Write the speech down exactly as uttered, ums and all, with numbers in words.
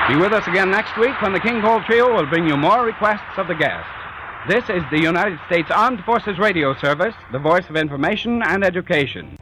Be with us again next week when the King Cole Trio will bring you more requests of the guest. This is the United States Armed Forces Radio Service, the voice of information and education.